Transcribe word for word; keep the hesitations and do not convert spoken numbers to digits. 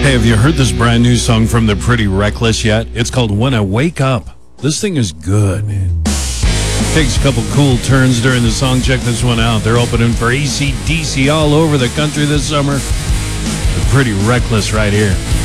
Hey, have you heard this brand new song from the Pretty Reckless yet? It's called When I Wake Up. This thing is good. Takes a couple cool turns during the song. Check this one out. They're opening for A C D C all over the country this summer. The Pretty Reckless right here.